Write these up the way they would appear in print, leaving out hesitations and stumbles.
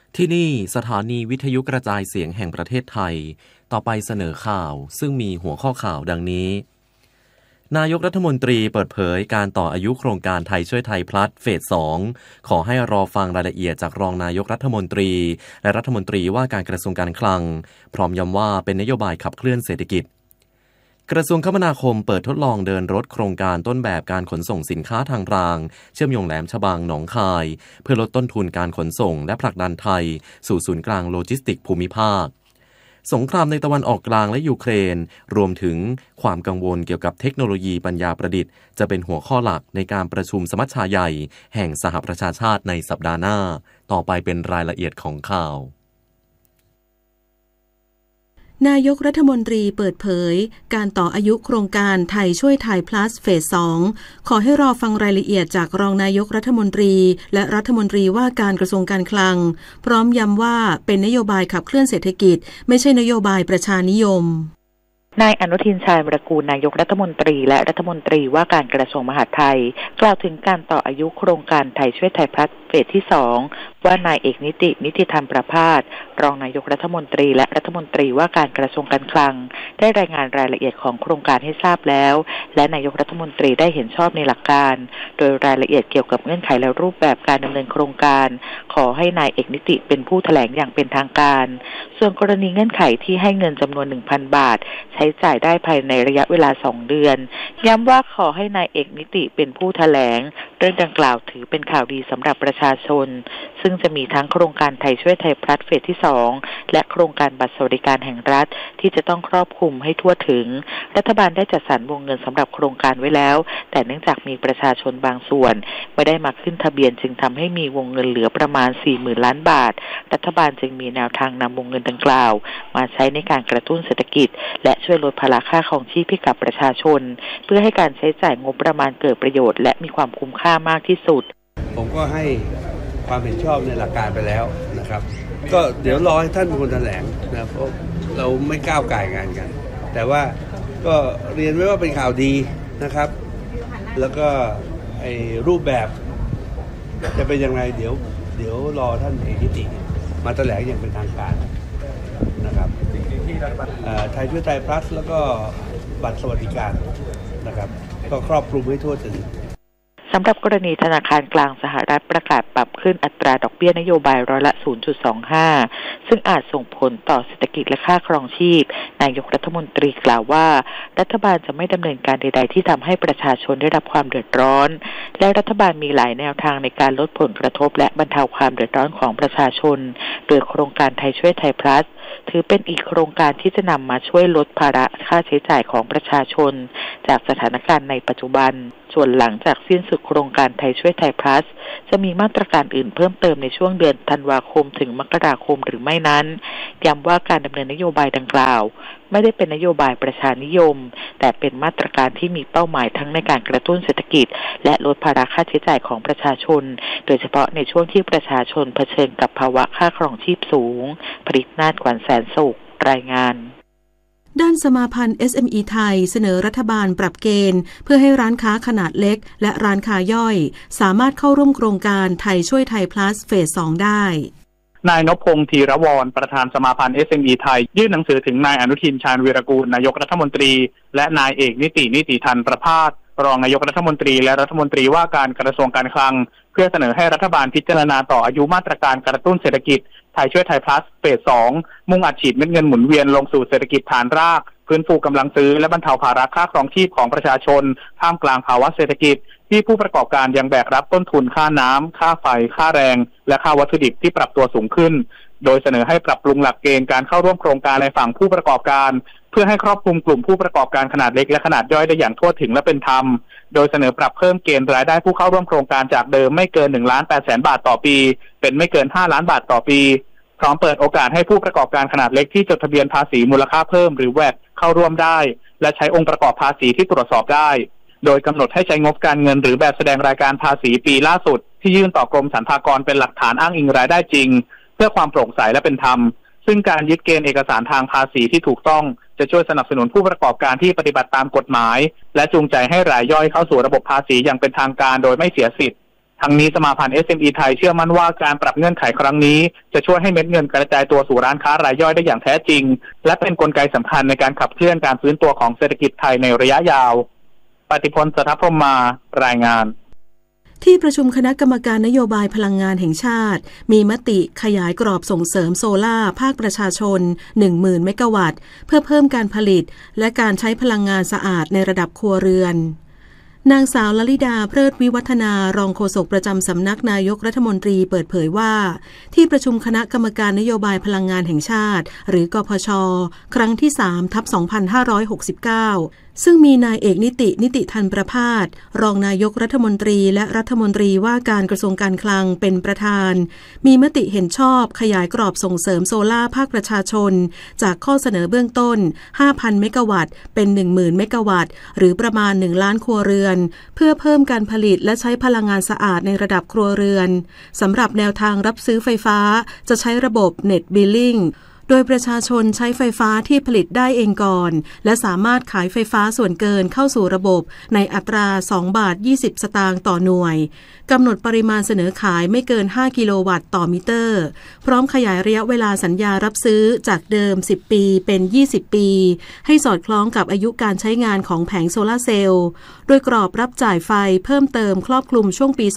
ที่นี่สถานีวิทยุกระจายเสียงแห่งประเทศไทยต่อไปเสนอข่าวซึ่งมีหัวข้อข่าวดังนี้นายกรัฐมนตรีเปิดเผยการต่ออายุโครงการไทยช่วยไทยพลัสเฟส 2ขอให้รอฟังรายละเอียดจากรองนายกรัฐมนตรีและรัฐมนตรีว่าการกระทรวงการคลังพร้อมย้ำว่าเป็นนโยบายขับเคลื่อนเศรษฐกิจกระทรวงคมนาคมเปิดทดลองเดินรถโครงการต้นแบบการขนส่งสินค้าทางรางเชื่อมโยงแหลมฉบังหนองคายเพื่อลดต้นทุนการขนส่งและผลักดันไทยสู่ศูนย์กลางโลจิสติกภูมิภาคสงครามในตะวันออกกลางและยูเครนรวมถึงความกังวลเกี่ยวกับเทคโนโลยีปัญญาประดิษฐ์จะเป็นหัวข้อหลักในการประชุมสมัชชาใหญ่แห่งสหประชาชาติในสัปดาห์หน้าต่อไปเป็นรายละเอียดของข่าวนายกรัฐมนตรีเปิดเผยการต่ออายุโครงการไทยช่วยไทยพลัสเฟส 2ขอให้รอฟังรายละเอียดจากรองนายกรัฐมนตรีและรัฐมนตรีว่าการกระทรวงการคลังพร้อมย้ำว่าเป็นนโยบายขับเคลื่อนเศรษฐกิจไม่ใช่นโยบายประชานิยมนายอนุทินชาญวิรากูลนายกรัฐมนตรีและรัฐมนตรีว่าการกระทรวงมหาดไทยกล่าวถึงการต่ออายุโครงการไทยช่วยไทยพลัสเฟสที่2ว่านายเอกนิติธรรมประภาสรองนายกรัฐมนตรีและรัฐมนตรีว่าการกระทรวงการคลังได้รายงานรายละเอียดของโครงการให้ทราบแล้วและนายกรัฐมนตรีได้เห็นชอบในหลักการโดยรายละเอียดเกี่ยวกับเงื่อนไขและรูปแบบการดำเนินโครงการขอให้นายเอกนิติเป็นผู้แถลงอย่างเป็นทางการส่วนกรณีเงื่อนไขที่ให้เงินจำนวน 1,000 บาทใช้จ่ายได้ภายในระยะเวลา2 เดือนย้ำว่าขอให้นายเอกนิติเป็นผู้แถลงเรื่องดังกล่าวถือเป็นข่าวดีสำหรับประชาชนซึ่งจะมีทั้งโครงการไทยช่วยไทยพลัสเฟสที่2และโครงการบัตรสวัสดิการแห่งรัฐที่จะต้องครอบคลุมให้ทั่วถึงรัฐบาลได้จัดสรรวงเงินสำหรับโครงการไว้แล้วแต่เนื่องจากมีประชาชนบางส่วนไม่ได้มาขึ้นทะเบียนจึงทำให้มีวงเงินเหลือประมาณ 40,000 ล้านบาทรัฐบาลจึงมีแนวทางนำวงเงินดังกล่าวมาใช้ในการกระตุ้นเศรษฐกิจและช่วยลดภาระค่าครองชีพให้กับประชาชนเพื่อให้การใช้จ่ายงบประมาณเกิดประโยชน์และมีความคุ้มค่ามากที่สุดผมก็ให้ความเห็นชอบในหลักการไปแล้วนะครับก็เดี๋ยวรอให้ท่านเป็นคนแถลงนะเพราะเราไม่ก้าวก่ายงานกันแต่ว่าก็เรียนไว้ว่าเป็นข่าวดีนะครับแล้วก็ไอ้รูปแบบจะเป็นยังไงเดี๋ยวรอท่านเอกนิติมาแถลงอย่างเป็นทางการนะครับไทยช่วยไทยพลัสแล้วก็บัตรสวัสดิการนะครับก็ครอบคลุมให้ทั่วถึงสำหรับกรณีธนาคารกลางสหรัฐประกาศปรับขึ้นอัตราดอกเบี้ยนโยบายร้อยละ 0.25 ซึ่งอาจส่งผลต่อเศรษฐกิจและค่าครองชีพนายกรัฐมนตรีกล่าวว่ารัฐบาลจะไม่ดำเนินการใดๆที่ทำให้ประชาชนได้รับความเดือดร้อนและรัฐบาลมีหลายแนวทางในการลดผลกระทบและบรรเทาความเดือดร้อนของประชาชนโดยโครงการไทยช่วยไทยพลัสถือเป็นอีกโครงการที่จะนำมาช่วยลดภาระค่าใช้จ่ายของประชาชนจากสถานการณ์ในปัจจุบันส่วนหลังจากสิ้นสุดโครงการไทยช่วยไทยพลัสจะมีมาตรการอื่นเพิ่มเติมในช่วงเดือนธันวาคมถึงมกราคมหรือไม่นั้นย้ำว่าการดำเนินนโยบายดังกล่าวไม่ได้เป็นนโยบายประชานิยมแต่เป็นมาตรการที่มีเป้าหมายทั้งในการกระตุ้นเศรษฐกิจและลดภาระค่าใช้จ่ายของประชาชนโดยเฉพาะในช่วงที่ประชาชนเผชิญกับภาวะค่าครองชีพสูงผลิตนาฏขวัญแสนสุขรายงานด้านสมาพันธ์ SME ไทยเสนอรัฐบาลปรับเกณฑ์เพื่อให้ร้านค้าขนาดเล็กและร้านค้าย่อยสามารถเข้าร่วมโครงการไทยช่วยไทยพลัสเฟส 2ได้นายนพพงษ์ธีรวรประธานสมาพันธ์ SME ไทยยื่นหนังสือถึงนายอนุทินชาญวีรกูลนายกรัฐมนตรีและนายเอกนิติธรรมประภาสรองนายกรัฐมนตรีและรัฐมนตรีว่าการกระทรวงการคลังเพื่อเสนอให้รัฐบาลพิจารณาต่ออายุมาตรการกระตุ้นเศรษฐกิจไทยช่วยไทยพลัสเฟส 2มุ่งอัดฉีดเม็ดเงินหมุนเวียนลงสู่เศรษฐกิจฐานรากฟื้นฟูกำลังซื้อและบรรเทาภาระค่าครองชีพของประชาชนท่ามกลางภาวะเศรษฐกิจที่ผู้ประกอบการยังแบกรับต้นทุนค่าน้ำค่าไฟค่าแรงและค่าวัตถุดิบที่ปรับตัวสูงขึ้นโดยเสนอให้ปรับปรุงหลักเกณฑ์การเข้าร่วมโครงการในฝั่งผู้ประกอบการเพื่อให้ครอบคลุมกลุ่มผู้ประกอบการขนาดเล็กและขนาดย่อยได้อย่างทั่วถึงและเป็นธรรมโดยเสนอปรับเพิ่มเกณฑ์รายได้ผู้เข้าร่วมโครงการจากเดิมไม่เกิน 1,800,000 บาทต่อปีเป็นไม่เกิน 5 ล้านบาทต่อปีพร้อมเปิดโอกาสให้ผู้ประกอบการขนาดเล็กที่จดทะเบียนภาษีมูลค่าเพิ่มหรือ VAT เข้าร่วมได้และใช้องค์ประกอบภาษีที่ตรวจสอบได้โดยกำหนดให้ใช้งบการเงินหรือแบบแสดงรายการภาษีปีล่าสุดที่ยื่นต่อกรมสรรพากรเป็นหลักฐานอ้างอิงรายได้จริงเพื่อความโปร่งใสและเป็นธรรมซึ่งการยึดเกณฑ์เอกสารทางภาษีที่ถูกต้องจะช่วยสนับสนุนผู้ประกอบการที่ปฏิบัติตามกฎหมายและจูงใจให้รายย่อยเข้าสู่ระบบภาษีอย่างเป็นทางการโดยไม่เสียสิทธิ์ทั้งนี้สมาพันธ์ SME ไทยเชื่อมั่นว่าการปรับเงื่อนไขครั้งนี้จะช่วยให้เม็ดเงินกระจายตัวสู่ร้านค้ารายย่อยได้อย่างแท้จริงและเป็นกลไกสำคัญในการขับเคลื่อนการฟื้นตัวของเศรษฐกิจไทยในระยะยาวปฏิพล สทัพพรหมารายงานที่ประชุมคณะกรรมการนโยบายพลังงานแห่งชาติมีมติขยายกรอบส่งเสริมโซล่าภาคประชาชน 10,000 เมกะวัตต์เพื่อเพิ่มการผลิตและการใช้พลังงานสะอาดในระดับครัวเรือนนางสาวลลิดาเพลิดวิวัฒนารองโฆษกประจำสำนักนายกรัฐมนตรีเปิดเผยว่าที่ประชุมคณะกรรมการนโยบายพลังงานแห่งชาติหรือกพช.ครั้งที่ 3/2569 ซึ่งมีนายเอกนิติธันประภาสรองนายกรัฐมนตรีและรัฐมนตรีว่าการกระทรวงการคลังเป็นประธานมีมติเห็นชอบขยายกรอบส่งเสริมโซล่าภาคประชาชนจากข้อเสนอเบื้องต้น 5,000 เมกะวัตต์เป็น 10,000 เมกะวัตต์หรือประมาณ 1 ล้านครัวเรือนเพื่อเพิ่มการผลิตและใช้พลังงานสะอาดในระดับครัวเรือนสำหรับแนวทางรับซื้อไฟฟ้าจะใช้ระบบ Net Billingโดยประชาชนใช้ไฟฟ้าที่ผลิตได้เองก่อนและสามารถขายไฟฟ้าส่วนเกินเข้าสู่ระบบในอัตรา2 บาท 20 สตางค์ต่อหน่วยกำหนดปริมาณเสนอขายไม่เกิน5กิโลวัตต์ต่อมิเตอร์พร้อมขยายระยะเวลาสัญญารับซื้อจากเดิม10ปีเป็น20ปีให้สอดคล้องกับอายุการใช้งานของแผงโซลาร์เซลล์โดยกรอบรับจ่ายไฟเพิ่มเติมครอบคลุมช่วงปี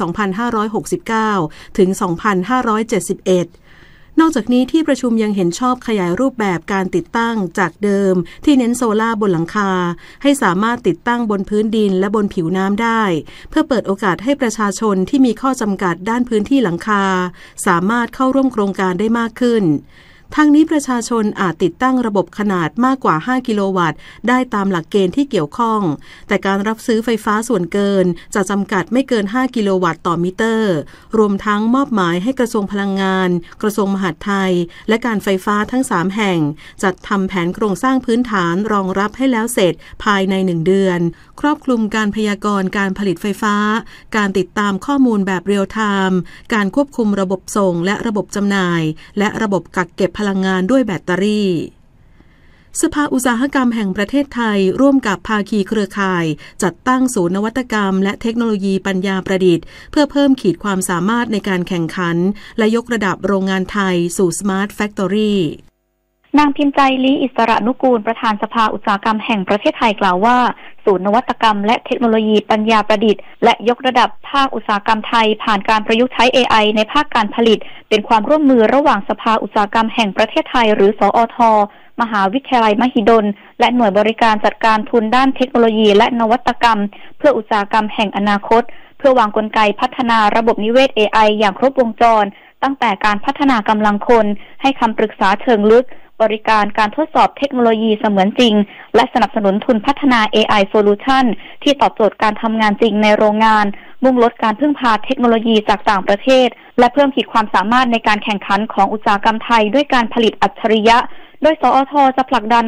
2569 ถึง 2571นอกจากนี้ที่ประชุมยังเห็นชอบขยายรูปแบบการติดตั้งจากเดิมที่เน้นโซล่าบนหลังคาให้สามารถติดตั้งบนพื้นดินและบนผิวน้ำได้เพื่อเปิดโอกาสให้ประชาชนที่มีข้อจำกัดด้านพื้นที่หลังคาสามารถเข้าร่วมโครงการได้มากขึ้นทางนี้ประชาชนอาจติดตั้งระบบขนาดมากกว่า5กิโลวัตต์ได้ตามหลักเกณฑ์ที่เกี่ยวข้องแต่การรับซื้อไฟฟ้าส่วนเกินจะจำกัดไม่เกิน5กิโลวัตต์ต่อมิเตอร์รวมทั้งมอบหมายให้กระทรวงพลังงานกระทรวงมหาดไทยและการไฟฟ้าทั้ง3แห่งจัดทำแผนโครงสร้างพื้นฐานรองรับให้แล้วเสร็จภายใน1เดือนครอบคลุมการพยากรณ์การผลิตไฟฟ้าการติดตามข้อมูลแบบเรียลไทม์การควบคุมระบบส่งและระบบจำหน่ายและระบบกักเก็บพลังงานด้วยแบตเตอรี่สภาอุตสาหกรรมแห่งประเทศไทยร่วมกับภาคีเครือข่ายจัดตั้งศูนย์นวัตกรรมและเทคโนโลยีปัญญาประดิษฐ์เพื่อเพิ่มขีดความสามารถในการแข่งขันและยกระดับโรงงานไทยสู่ Smart Factory นางพิมพ์ใจลีอิสระนุกูลประธานสภาอุตสาหกรรมแห่งประเทศไทยกล่าวว่าศูนย์นวัตกรรมและเทคโนโลยีปัญญาประดิษฐ์และยกระดับภาคอุตสาหกรรมไทยผ่านการประยุกต์ใช้ AI ในภาคการผลิตเป็นความร่วมมือระหว่างสภาอุตสาหกรรมแห่งประเทศไทยหรือสอท.มหาวิทยาลัยมหิดลและหน่วยบริการจัดการทุนด้านเทคโนโลยีและนวัตกรรมเพื่ออุตสาหกรรมแห่งอนาคตเพื่อวางกลไกพัฒนาระบบนิเวศ AI อย่างครบวงจรตั้งแต่การพัฒนากำลังคนให้คำปรึกษาเชิงลึกบริการการทดสอบเทคโนโลยีเสมือนจริงและสนับสนุนทุนพัฒนา AI Solution ที่ตอบโจทย์การทำงานจริงในโรงงานมุ่งลดการพึ่งพาเทคโนโลยีจากต่างประเทศและเพิ่มขีดความสามารถในการแข่งขันของอุตสาหกรรมไทยด้วยการผลิตอัจฉริยะโดยสอท.จะผลักดัน